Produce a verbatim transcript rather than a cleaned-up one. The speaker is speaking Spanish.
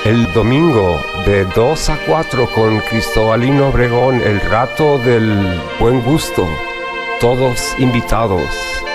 El domingo de dos a cuatro con Cristobalino Obregón, el rato del buen gusto. Todos invitados.